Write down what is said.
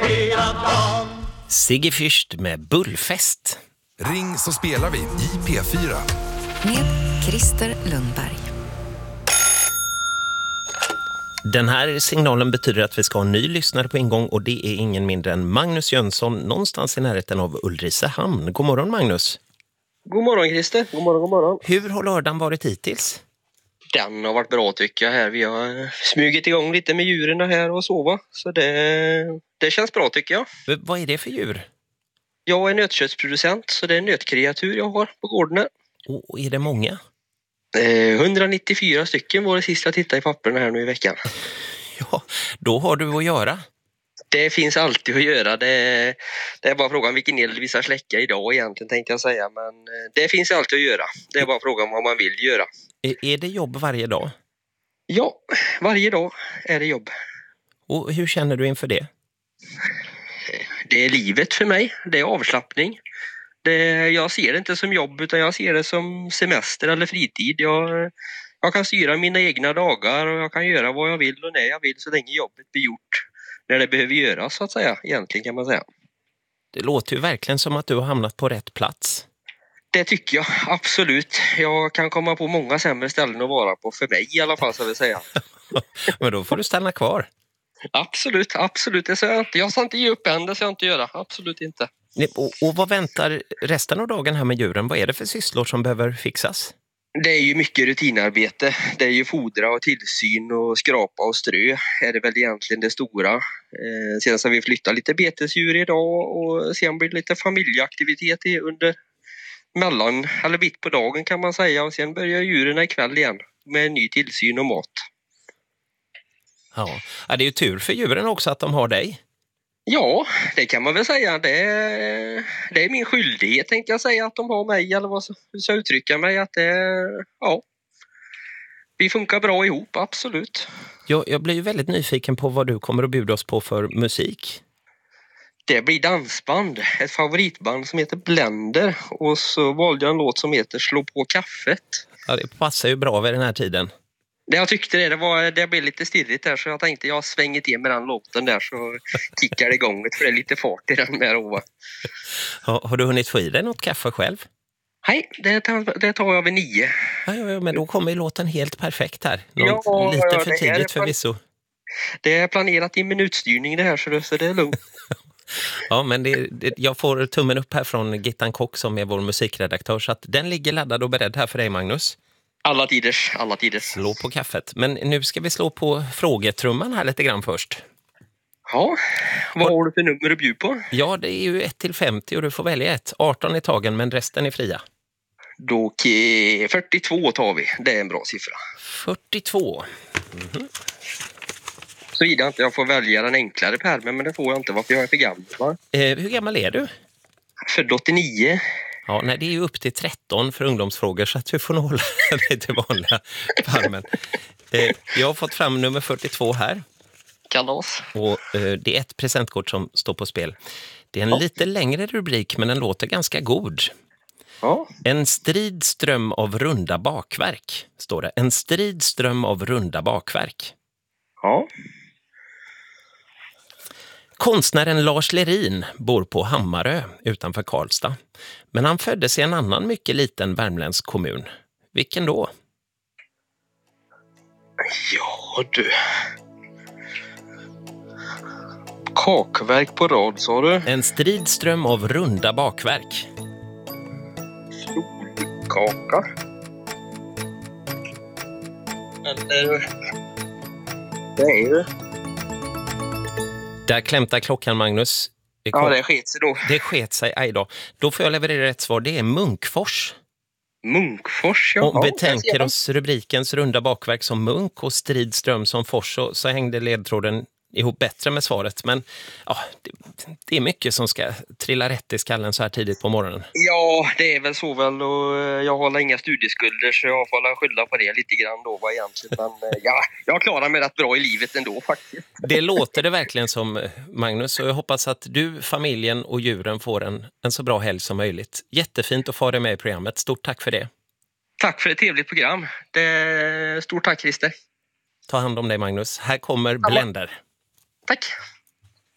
hela dagen. Sigge Fürst med Bullfest. Ring så spelar vi i P4. Med Christer Lundberg. Den här signalen betyder att vi ska ha en ny lyssnare på ingång och det är ingen mindre än Magnus Jönsson någonstans i närheten av Ulricehamn. God morgon Magnus. God morgon Christer, god morgon, god morgon. Hur har lördagen varit hittills? Den har varit bra tycker jag här. Vi har smugit igång lite med djuren här och sova. Så det känns bra tycker jag. Vad är det för djur? Jag är nötköttsproducent så det är nötkreatur jag har på gården här. Och är det många? 194 stycken var det sista jag tittade i papperna här nu i veckan. Ja, då har du att göra. Det finns alltid att göra. Det är bara frågan vilken eld vi ska släcka idag egentligen tänkte jag säga. Men det finns alltid att göra. Det är bara frågan vad man vill göra. Är det jobb varje dag? Ja, varje dag är det jobb. Och hur känner du inför det? Det är livet för mig. Det är avslappning. Jag ser det inte som jobb utan jag ser det som semester eller fritid. Jag kan styra mina egna dagar och jag kan göra vad jag vill och när jag vill så länge jobbet blir gjort. När det behöver göras så att säga, egentligen kan man säga. Det låter ju verkligen som att du har hamnat på rätt plats. Det tycker jag, absolut. Jag kan komma på många sämre ställen att vara på för mig i alla fall så vill säga. Men då får du stanna kvar. Absolut, absolut. Det ska jag ska inte ge upp än, det ska jag inte göra. Absolut inte. Och vad väntar resten av dagen här med djuren? Vad är det för sysslor som behöver fixas? Det är ju mycket rutinarbete. Det är ju fodra och tillsyn och skrapa och strö är det väl egentligen det stora. Sen så har vi flyttat lite betesdjur idag och sen blir det lite familjeaktivitet under mellan eller mitt på dagen kan man säga. Och sen börjar djuren ikväll igen med ny tillsyn och mat. Ja, det är ju tur för djuren också att de har dig. Ja, det kan man väl säga. Det är min skyldighet tänkte jag säga att de har mig eller vad så jag uttrycka mig att vi funkar bra ihop, absolut. Jag blir ju väldigt nyfiken på vad du kommer att bjuda oss på för musik. Det blir dansband, ett favoritband som heter Blender och så valde jag en låt som heter Slå på kaffet. Ja, det passar ju bra vid den här tiden. Jag tyckte det blev lite stirrigt där så jag tänkte jag svänger till med den låten där så kickar det igång för det är lite fart i den där. Har du hunnit få i dig något kaffe själv? Nej, det tar jag vid 9. Ja, men då kommer ju låten helt perfekt här. Ja, lite för tidigt förvisso. Det är planerat i minutstyrning det här så det är lugnt. Ja, men jag får tummen upp här från Gittan Kock som är vår musikredaktör så att den ligger laddad och beredd här för dig Magnus. Alla tiders. Slå på kaffet. Men nu ska vi slå på frågetrumman här lite grann först. Ja, vad har du för nummer att bjuda på? Ja, det är ju 1-50 och du får välja ett. 18 i tagen men resten är fria. Då 42 tar vi. Det är en bra siffra. 42. Mm-hmm. Så vidare inte jag får välja den enklare pärmen men det får jag inte varför jag är för gammal. Va? Hur gammal är du? Född 89. Ja, nej, det är ju upp till 13 för ungdomsfrågor så att du får nog hålla dig till vanliga pärmen. Jag har fått fram nummer 42 här. Kalas. Och det är ett presentkort som står på spel. Det är en lite längre rubrik men den låter ganska god. Ja. En strid ström av runda bakverk, står det. En strid ström av runda bakverk. Ja. Konstnären Lars Lerin bor på Hammarö utanför Karlstad. Men han föddes i en annan mycket liten värmländsk kommun. Vilken då? Ja du. Kakverk på rad sa du? En strid ström av runda bakverk. Flodkaka. Eller... Det är ju... Där klämtar klockan, Magnus. Ja, det sket sig då. Det sket sig, aj då. Då får jag leverera rätt svar. Det är Munkfors. Munkfors, ja. Om vi tänker oss rubrikens runda bakverk som munk och stridström som fors så hängde ledtråden ihop bättre med svaret. Men ja, det är mycket som ska trilla rätt i skallen så här tidigt på morgonen. Ja, det är väl så väl. Och jag har inga studieskulder så jag får skylla på det lite grann då egentligen. Men ja, jag klarar mig rätt bra i livet ändå faktiskt. Det låter det verkligen som, Magnus. Och jag hoppas att du, familjen och djuren får en så bra helg som möjligt. Jättefint att få dig med i programmet. Stort tack för det. Tack för ett trevligt program. Stort tack, Christer. Ta hand om dig, Magnus. Här kommer Blender. Tack.